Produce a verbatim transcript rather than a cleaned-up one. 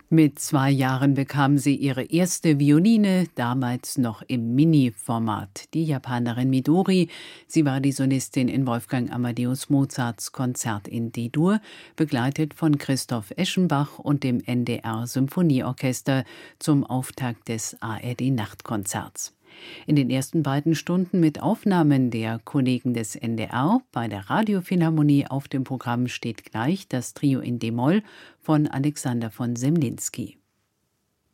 Mit zwei Jahren bekam sie ihre erste Violine, damals noch im Mini-Format. Die Japanerin Midori, sie war die Solistin in Wolfgang Amadeus Mozarts Konzert in D-Dur, begleitet von Christoph Eschenbach und dem N D R-Symphonieorchester zum Auftakt des A R D-Nachtkonzerts. In den ersten beiden Stunden mit Aufnahmen der Kollegen des N D R. Bei der Radiophilharmonie auf dem Programm steht gleich das Trio in D-Moll von Alexander von Semlinski.